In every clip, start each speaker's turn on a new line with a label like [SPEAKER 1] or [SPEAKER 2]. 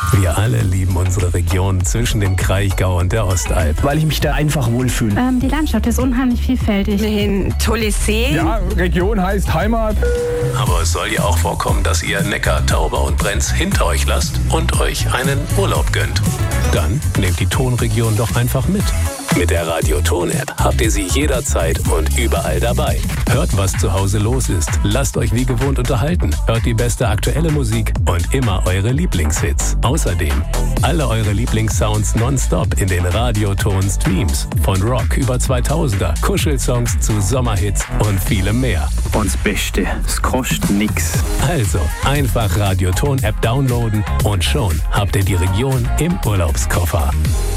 [SPEAKER 1] Wir alle lieben unsere Region zwischen dem Kraichgau und der Ostalb.
[SPEAKER 2] Weil ich mich da einfach wohlfühle.
[SPEAKER 3] Die Landschaft ist unheimlich vielfältig.
[SPEAKER 4] Ein tolles See.
[SPEAKER 5] Ja, Region heißt Heimat.
[SPEAKER 1] Aber es soll ja auch vorkommen, dass ihr Neckar, Tauber und Brenz hinter euch lasst und euch einen Urlaub gönnt. Dann nehmt die Tonregion doch einfach mit. Mit der Radio-Ton-App habt ihr sie jederzeit und überall dabei. Hört, was zu Hause los ist. Lasst euch wie gewohnt unterhalten. Hört die beste aktuelle Musik und immer eure Lieblingshits. Außerdem alle eure Lieblingssounds nonstop in den Radio-Ton-Streams. Von Rock über 2000er, Kuschelsongs zu Sommerhits und vielem mehr.
[SPEAKER 2] Und das Beste, es kostet nix.
[SPEAKER 1] Also einfach Radio-Ton-App downloaden und schon habt ihr die Region im Urlaubskoffer.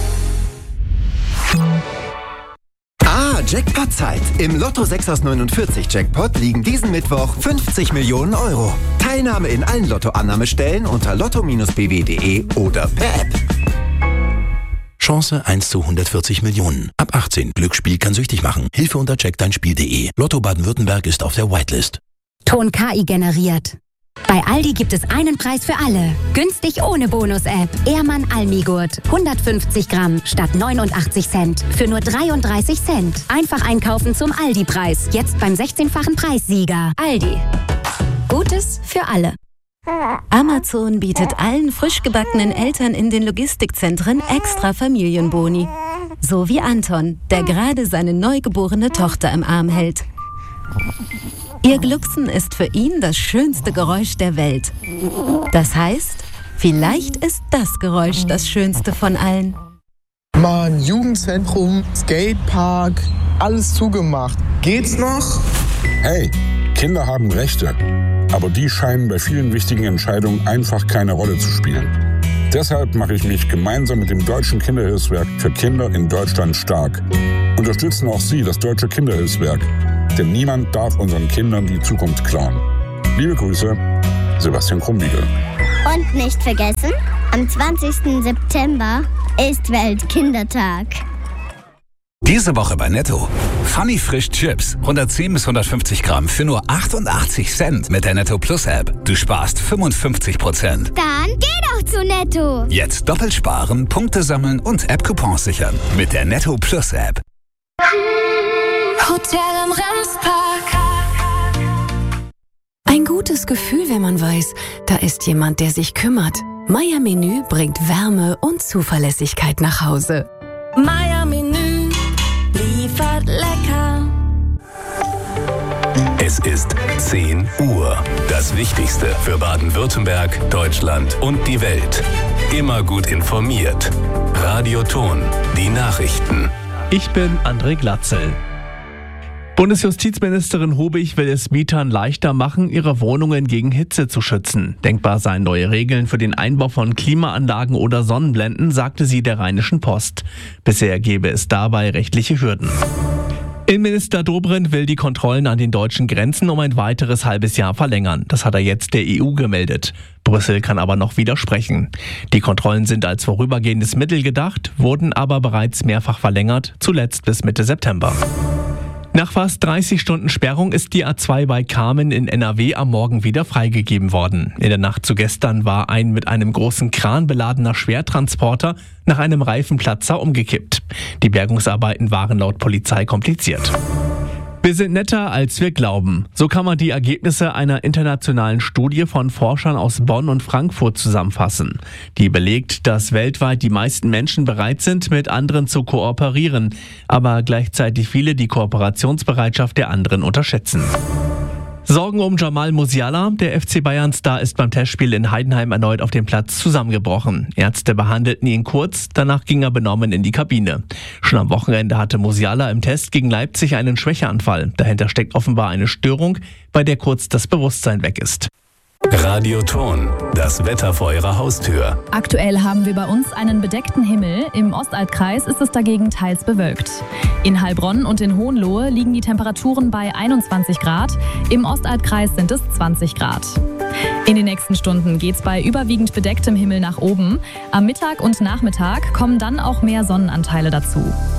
[SPEAKER 6] Jackpot-Zeit. Im Lotto 6 aus 49 Jackpot liegen diesen Mittwoch 50 Millionen Euro. Teilnahme in allen Lottoannahmestellen unter lotto-bw.de oder per App.
[SPEAKER 7] Chance 1 zu 140 Millionen. Ab 18. Glücksspiel kann süchtig machen. Hilfe unter checkdeinspiel.de. Lotto Baden-Württemberg ist auf der Whitelist.
[SPEAKER 8] Ton KI generiert. Bei Aldi gibt es einen Preis für alle. Günstig ohne Bonus-App. Ehrmann Almigurt. 150 Gramm statt 89 Cent. Für nur 33 Cent. Einfach einkaufen zum Aldi-Preis. Jetzt beim 16-fachen Preissieger. Aldi. Gutes für alle.
[SPEAKER 9] Amazon bietet allen frisch gebackenen Eltern in den Logistikzentren extra Familienboni. So wie Anton, der gerade seine neugeborene Tochter im Arm hält. Ihr Glucksen ist für ihn das schönste Geräusch der Welt. Das heißt, vielleicht ist das Geräusch das schönste von allen.
[SPEAKER 5] Mann, Jugendzentrum, Skatepark, alles zugemacht. Geht's noch?
[SPEAKER 10] Hey, Kinder haben Rechte. Aber die scheinen bei vielen wichtigen Entscheidungen einfach keine Rolle zu spielen. Deshalb mache ich mich gemeinsam mit dem Deutschen Kinderhilfswerk für Kinder in Deutschland stark. Unterstützen auch Sie das Deutsche Kinderhilfswerk. Denn niemand darf unseren Kindern die Zukunft klauen. Liebe Grüße, Sebastian Krumbiegel.
[SPEAKER 11] Und nicht vergessen, am 20. September ist Weltkindertag.
[SPEAKER 12] Diese Woche bei Netto. Funny Frisch Chips. 110 bis 150 Gramm für nur 88 Cent mit der Netto Plus App. Du sparst 55%.
[SPEAKER 11] Dann geh doch zu Netto.
[SPEAKER 12] Jetzt doppelt sparen, Punkte sammeln und App-Coupons sichern. Mit der Netto Plus App.
[SPEAKER 13] Hotel am Ramspark. Ein gutes Gefühl, wenn man weiß, da ist jemand, der sich kümmert. Meier Menü bringt Wärme und Zuverlässigkeit nach Hause. Meier Menü liefert lecker.
[SPEAKER 1] Es ist 10 Uhr. Das Wichtigste für Baden-Württemberg, Deutschland und die Welt. Immer gut informiert. Radio Ton, die Nachrichten.
[SPEAKER 14] Ich bin André Glatzel. Bundesjustizministerin Hubig will es Mietern leichter machen, ihre Wohnungen gegen Hitze zu schützen. Denkbar seien neue Regeln für den Einbau von Klimaanlagen oder Sonnenblenden, sagte sie der Rheinischen Post. Bisher gäbe es dabei rechtliche Hürden. Innenminister Dobrindt will die Kontrollen an den deutschen Grenzen um ein weiteres halbes Jahr verlängern. Das hat er jetzt der EU gemeldet. Brüssel kann aber noch widersprechen. Die Kontrollen sind als vorübergehendes Mittel gedacht, wurden aber bereits mehrfach verlängert, zuletzt bis Mitte September. Nach fast 30 Stunden Sperrung ist die A2 bei Kamen in NRW am Morgen wieder freigegeben worden. In der Nacht zu gestern war ein mit einem großen Kran beladener Schwertransporter nach einem Reifenplatzer umgekippt. Die Bergungsarbeiten waren laut Polizei kompliziert. Wir sind netter, als wir glauben. So kann man die Ergebnisse einer internationalen Studie von Forschern aus Bonn und Frankfurt zusammenfassen. Die belegt, dass weltweit die meisten Menschen bereit sind, mit anderen zu kooperieren, aber gleichzeitig viele die Kooperationsbereitschaft der anderen unterschätzen. Sorgen um Jamal Musiala. Der FC Bayern-Star ist beim Testspiel in Heidenheim erneut auf dem Platz zusammengebrochen. Ärzte behandelten ihn kurz, danach ging er benommen in die Kabine. Schon am Wochenende hatte Musiala im Test gegen Leipzig einen Schwächeanfall. Dahinter steckt offenbar eine Störung, bei der kurz das Bewusstsein weg ist.
[SPEAKER 1] Radio Ton, das Wetter vor Ihrer Haustür.
[SPEAKER 15] Aktuell haben wir bei uns einen bedeckten Himmel. Im Ostalbkreis ist es dagegen teils bewölkt. In Heilbronn und in Hohenlohe liegen die Temperaturen bei 21 Grad. Im Ostalbkreis sind es 20 Grad. In den nächsten Stunden geht es bei überwiegend bedecktem Himmel nach oben. Am Mittag und Nachmittag kommen dann auch mehr Sonnenanteile dazu.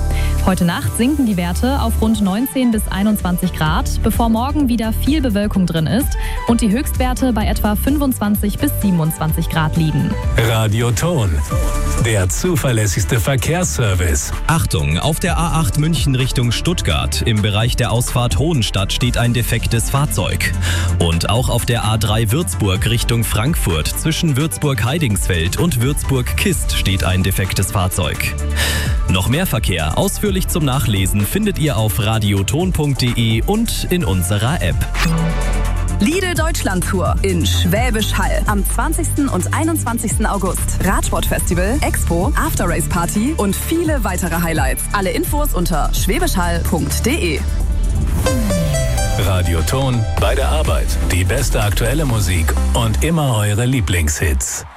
[SPEAKER 15] Heute Nacht sinken die Werte auf rund 19 bis 21 Grad, bevor morgen wieder viel Bewölkung drin ist und die Höchstwerte bei etwa 25 bis 27 Grad liegen.
[SPEAKER 1] Radio Ton, der zuverlässigste Verkehrsservice.
[SPEAKER 4] Achtung, auf der A8 München Richtung Stuttgart. Im Bereich der Ausfahrt Hohenstadt steht ein defektes Fahrzeug. Und auch auf der A3 Würzburg Richtung Frankfurt zwischen Würzburg-Heidingsfeld und Würzburg-Kist steht ein defektes Fahrzeug. Noch mehr Verkehr ausführlich zum Nachlesen findet ihr auf radioton.de und in unserer App.
[SPEAKER 16] Lidl Deutschland Tour in Schwäbisch Hall am 20. und 21. August. Radsportfestival, Expo, After-Race Party und viele weitere Highlights. Alle Infos unter schwäbischhall.de.
[SPEAKER 1] Radio Ton bei der Arbeit. Die beste aktuelle Musik und immer eure Lieblingshits.